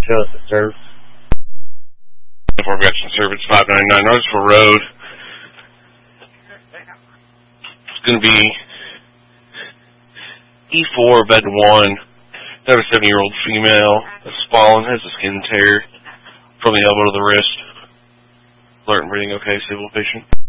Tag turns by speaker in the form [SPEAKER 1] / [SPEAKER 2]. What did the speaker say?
[SPEAKER 1] Show us the serve.
[SPEAKER 2] For veteran service 599 Rogersville Road. It's going to be E4, bed 1. Got a 70-year-old female that's fallen, has a skin tear from the elbow to the wrist. Alert and breathing okay, stable patient.